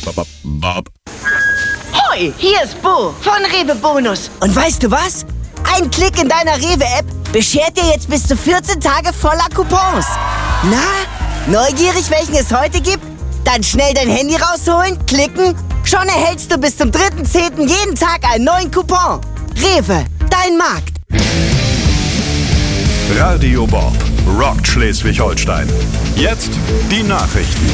Hoi, hier ist Bo von Rewe Bonus. Und weißt du was? Ein Klick in deiner Rewe-App beschert dir jetzt bis zu 14 Tage voller Coupons. Na, neugierig, welchen es heute gibt? Dann schnell dein Handy rausholen, klicken. Schon erhältst du bis zum 3.10. jeden Tag einen neuen Coupon. Rewe, dein Markt. Radio Bob rockt Schleswig-Holstein. Jetzt die Nachrichten.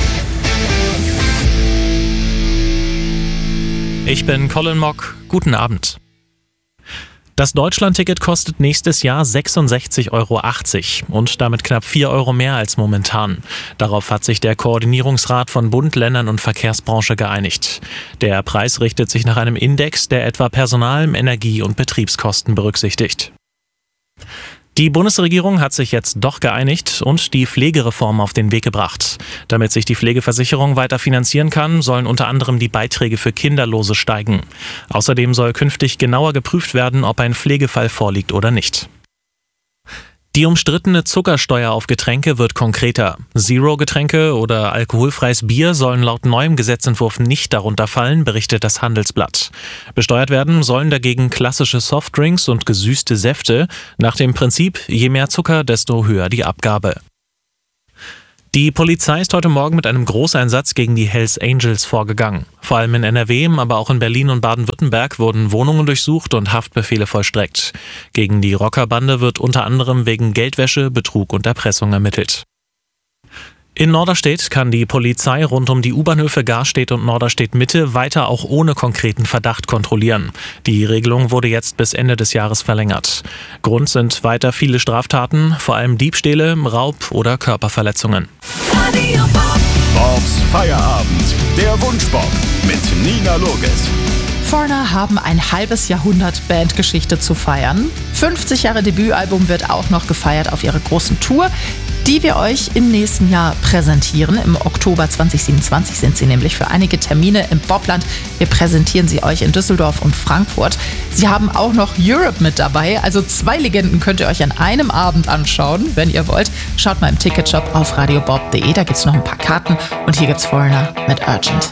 Ich bin Colin Mock. Guten Abend. Das Deutschlandticket kostet nächstes Jahr 66,80 € und damit knapp 4 € mehr als momentan. Darauf hat sich der Koordinierungsrat von Bund, Ländern und Verkehrsbranche geeinigt. Der Preis richtet sich nach einem Index, der etwa Personal-, Energie- und Betriebskosten berücksichtigt. Die Bundesregierung hat sich jetzt doch geeinigt und die Pflegereform auf den Weg gebracht. Damit sich die Pflegeversicherung weiter finanzieren kann, sollen unter anderem die Beiträge für Kinderlose steigen. Außerdem soll künftig genauer geprüft werden, ob ein Pflegefall vorliegt oder nicht. Die umstrittene Zuckersteuer auf Getränke wird konkreter. Zero-Getränke oder alkoholfreies Bier sollen laut neuem Gesetzentwurf nicht darunter fallen, berichtet das Handelsblatt. Besteuert werden sollen dagegen klassische Softdrinks und gesüßte Säfte nach dem Prinzip, je mehr Zucker, desto höher die Abgabe. Die Polizei ist heute Morgen mit einem Großeinsatz gegen die Hells Angels vorgegangen. Vor allem in NRW, aber auch in Berlin und Baden-Württemberg wurden Wohnungen durchsucht und Haftbefehle vollstreckt. Gegen die Rockerbande wird unter anderem wegen Geldwäsche, Betrug und Erpressung ermittelt. In Norderstedt kann die Polizei rund um die U-Bahnhöfe Garstedt und Norderstedt-Mitte weiter auch ohne konkreten Verdacht kontrollieren. Die Regelung wurde jetzt bis Ende des Jahres verlängert. Grund sind weiter viele Straftaten, vor allem Diebstähle, Raub oder Körperverletzungen. Bobs Feierabend, der Wunschbob mit Nina Loges. Foreigner haben ein halbes Jahrhundert Bandgeschichte zu feiern. 50 Jahre Debütalbum wird auch noch gefeiert auf ihrer großen Tour, die wir euch im nächsten Jahr präsentieren. Im Oktober 2027 sind sie nämlich für einige Termine im Bobland. Wir präsentieren sie euch in Düsseldorf und Frankfurt. Sie haben auch noch Europe mit dabei, also 2 Legenden könnt ihr euch an einem Abend anschauen, wenn ihr wollt. Schaut mal im Ticketshop auf radiobob.de, da gibt es noch ein paar Karten und hier gibt's Foreigner mit Urgent.